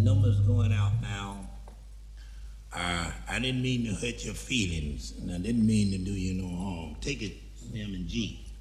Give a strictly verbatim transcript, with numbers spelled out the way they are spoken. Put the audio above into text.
numbers going out now. Uh, I didn't mean to hurt your feelings, and I didn't mean to do you no harm. Take it, Sam and G.